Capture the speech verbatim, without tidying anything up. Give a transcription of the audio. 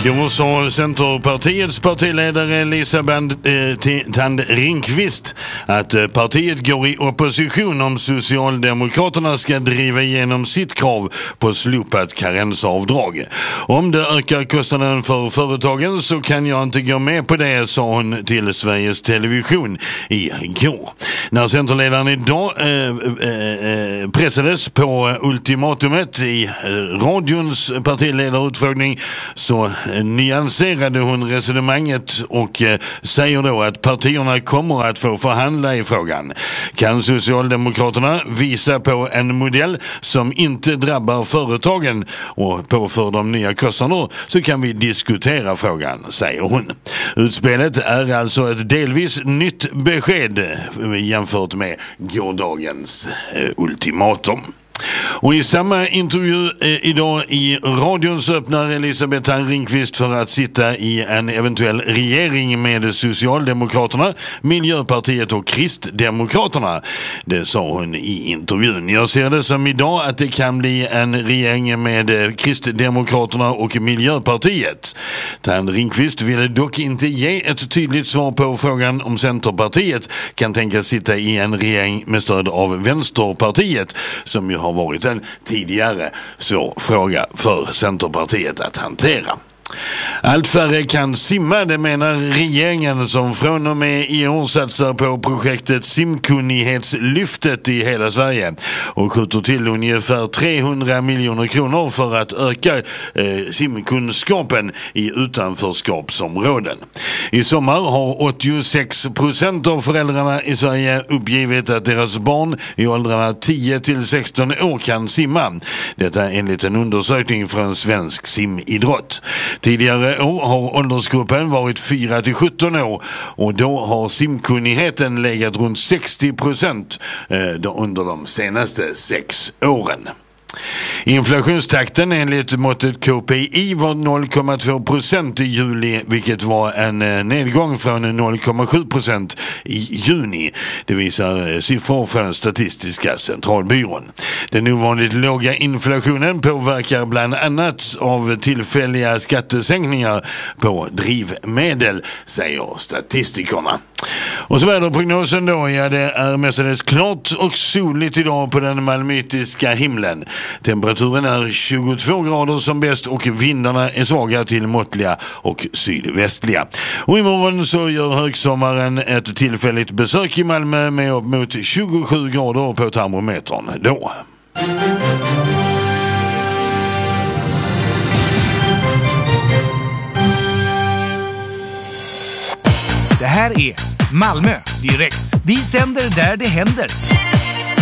Igår sa Centerpartiets partiledare Elisabeth eh, Thand Ringqvist att eh, partiet går i opposition om Socialdemokraterna ska driva igenom sitt krav på slopat karensavdrag. Om det ökar kostnaden för företagen så kan jag inte gå med på det, sa hon till Sveriges Television igår. När Centerledaren idag eh, eh, pressades på ultimatumet i eh, radions partiledarutfrågning så nyanserade hon resonemanget och eh, säger då att partierna kommer att få förhandla i frågan. Kan Socialdemokraterna visa på en modell som inte drabbar företagen och påför de nya kostnader så kan vi diskutera frågan, säger hon. Utspelet är alltså ett delvis nytt besked jämfört med gårdagens eh, ultimatum. Och i samma intervju eh, idag i radion så öppnar Elisabeth Thand Ringqvist för att sitta i en eventuell regering med Socialdemokraterna, Miljöpartiet och Kristdemokraterna. Det sa hon i intervjun. Jag ser det som idag att det kan bli en regering med Kristdemokraterna och Miljöpartiet. Thand Ringqvist ville dock inte ge ett tydligt svar på frågan om Centerpartiet kan tänka sitta i en regering med stöd av Vänsterpartiet, som ju har varit en tidigare så fråga för Centerpartiet att hantera. Allt färre kan simma, det menar regeringen som från och med i år satsar på projektet Simkunnighetslyftet i hela Sverige och skjuter till ungefär trehundra miljoner kronor för att öka eh, simkunskapen i utanförskapsområden. I sommar har åttiosex procent av föräldrarna i Sverige uppgivit att deras barn i åldrarna tio till sexton år kan simma. Detta enligt en undersökning från Svensk simidrott. Tidigare år har åldersgruppen varit fyra till sjutton år och då har simkunnigheten legat runt sextio procent eh, under de senaste sex åren. Inflationstakten enligt måttet K P I var noll komma två procent i juli, vilket var en nedgång från noll komma sju procent i juni. Det visar siffror från Statistiska centralbyrån. Den ovanligt låga inflationen påverkar bland annat av tillfälliga skattesänkningar på drivmedel, säger statistikerna. Och så väderprognosen då, ja, det är mestadels klart och soligt idag på den malmöitiska himlen. Temperaturen är tjugotvå grader som bäst och vindarna är svaga till måttliga och sydvästliga. Och imorgon så gör högsommaren ett tillfälligt besök i Malmö med upp mot tjugosju grader på termometern då. Det här är Malmö direkt. Vi sänder där det händer.